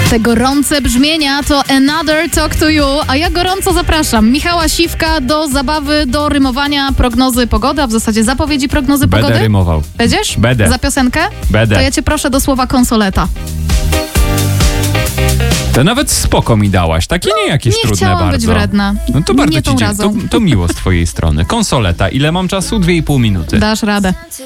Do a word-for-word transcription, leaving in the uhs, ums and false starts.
Te gorące brzmienia to Another Talk to You, a ja gorąco zapraszam Michała Siwka do zabawy, do rymowania prognozy pogody, a w zasadzie zapowiedzi prognozy Będę pogody. rymował. Będziesz? Będę. Za piosenkę? Będę. To ja cię proszę do słowa konsoleta. To nawet spoko mi dałaś, takie nie jakieś Nie trudne chciałam bardzo. być wredna. No to bardzo Nie ci tą dzie- razą. to, to miło z twojej strony. Konsoleta, ile mam czasu? Dwie i pół minuty. Dasz radę.